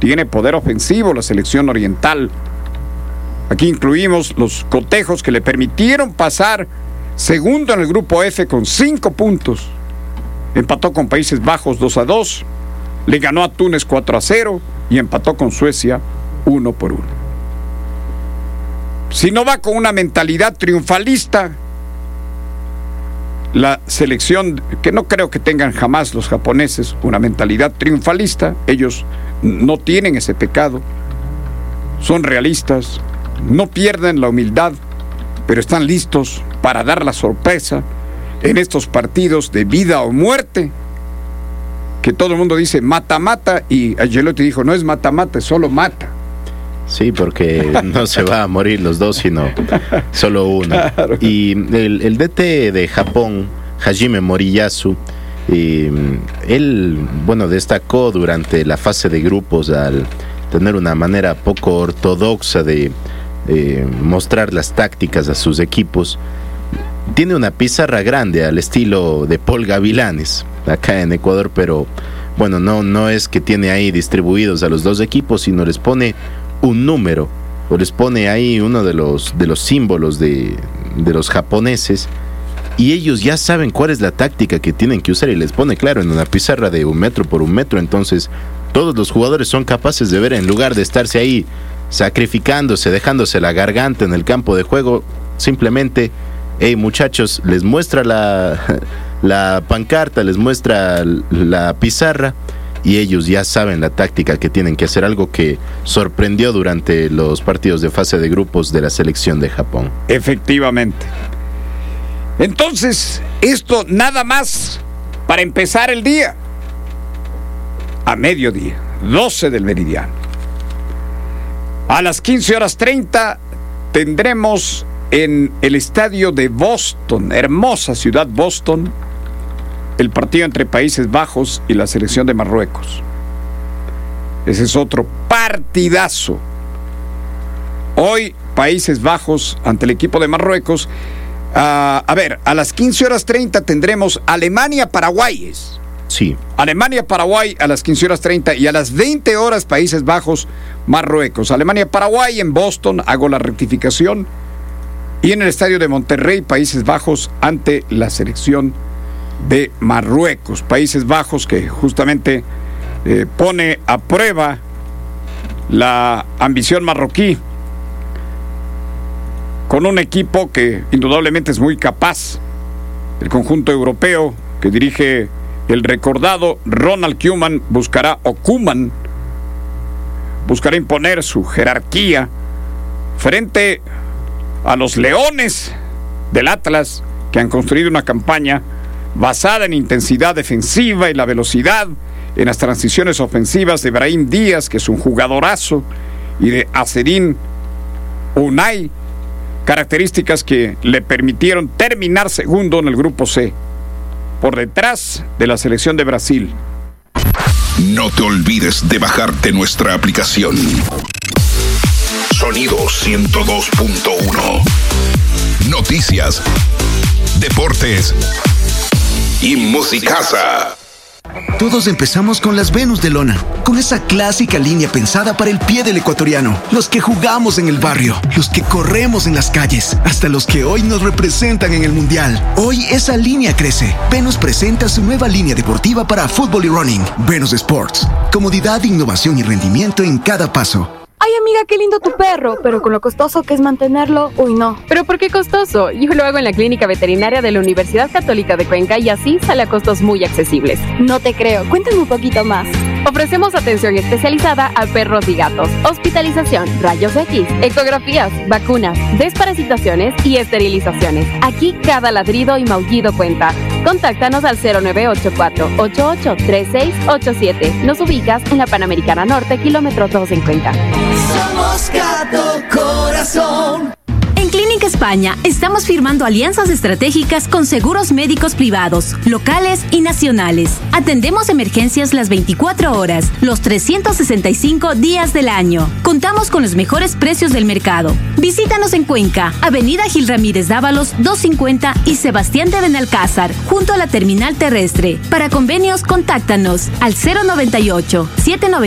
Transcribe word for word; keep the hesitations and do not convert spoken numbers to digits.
tiene poder ofensivo la selección oriental. Aquí incluimos los cotejos que le permitieron pasar segundo en el grupo F con cinco puntos. Empató con Países Bajos dos a dos, le ganó a Túnez cuatro a cero y empató con Suecia uno por uno. Si no va con una mentalidad triunfalista, la selección, que no creo que tengan jamás los japoneses una mentalidad triunfalista, ellos no tienen ese pecado, son realistas, no pierden la humildad, pero están listos para dar la sorpresa en estos partidos de vida o muerte, que todo el mundo dice mata-mata, y Ancelotti dijo, no es mata-mata, es solo mata. Sí, porque no se va a morir los dos, sino solo uno. Claro. Y el, el D T de Japón, Hajime Moriyasu, eh, él, bueno, destacó durante la fase de grupos al tener una manera poco ortodoxa de eh, mostrar las tácticas a sus equipos. Tiene una pizarra grande al estilo de Paul Gavilanes, acá en Ecuador, pero bueno, no, no es que tiene ahí distribuidos a los dos equipos, sino les pone un número, o les pone ahí uno de los, de los símbolos de, de los japoneses, y ellos ya saben cuál es la táctica que tienen que usar, y les pone claro en una pizarra de un metro por un metro. Entonces todos los jugadores son capaces de ver, en lugar de estarse ahí sacrificándose, dejándose la garganta en el campo de juego, simplemente, hey muchachos, les muestra la, la pancarta, les muestra la pizarra, y ellos ya saben la táctica que tienen que hacer, algo que sorprendió durante los partidos de fase de grupos de la selección de Japón. Efectivamente. Entonces, esto nada más para empezar el día. A mediodía, doce del meridiano. A las quince horas treinta tendremos en el estadio de Boston, hermosa ciudad Boston, el partido entre Países Bajos y la selección de Marruecos. Ese es otro partidazo. Hoy Países Bajos ante el equipo de Marruecos. Uh, a ver, a las quince horas treinta tendremos Alemania-Paraguay. Sí. Alemania-Paraguay a las quince horas treinta, y a las veinte horas Países Bajos-Marruecos. Alemania-Paraguay en Boston, hago la rectificación. Y en el estadio de Monterrey, Países Bajos ante la selección de Marruecos. Países Bajos que justamente eh, pone a prueba la ambición marroquí con un equipo que indudablemente es muy capaz. El conjunto europeo que dirige el recordado Ronald Koeman buscará, o Koeman buscará imponer su jerarquía frente a los Leones del Atlas, que han construido una campaña basada en intensidad defensiva y la velocidad en las transiciones ofensivas de Brahim Díaz, que es un jugadorazo, y de Azzedine Ounahi, características que le permitieron terminar segundo en el grupo C, por detrás de la selección de Brasil. No te olvides de bajarte nuestra aplicación. Sonido ciento dos punto uno. Noticias, deportes y musicaza. Todos empezamos con las Venus de lona, con esa clásica línea pensada para el pie del ecuatoriano, los que jugamos en el barrio, los que corremos en las calles, hasta los que hoy nos representan en el mundial. Hoy esa línea crece. Venus presenta su nueva línea deportiva para fútbol y running, Venus Sports. Comodidad, innovación y rendimiento en cada paso. Ay, amiga, qué lindo tu perro, pero con lo costoso que es mantenerlo, uy, no. ¿Pero por qué costoso? Yo lo hago en la Clínica Veterinaria de la Universidad Católica de Cuenca y así sale a costos muy accesibles. No te creo, cuéntame un poquito más. Ofrecemos atención especializada a perros y gatos, hospitalización, rayos X, ecografías, vacunas, desparasitaciones y esterilizaciones. Aquí cada ladrido y maullido cuenta. Contáctanos al cero nueve ocho cuatro, ocho ocho tres seis ocho siete. Nos ubicas en la Panamericana Norte, kilómetro dos en Cuenca. Somos Gato Corazón. En Clínica España estamos firmando alianzas estratégicas con seguros médicos privados, locales y nacionales. Atendemos emergencias las veinticuatro horas, los trescientos sesenta y cinco días del año. Contamos con los mejores precios del mercado. Visítanos en Cuenca, Avenida Gil Ramírez Dávalos doscientos cincuenta y Sebastián de Benalcázar, junto a la terminal terrestre. Para convenios, contáctanos al cero noventa y ocho, setecientos noventa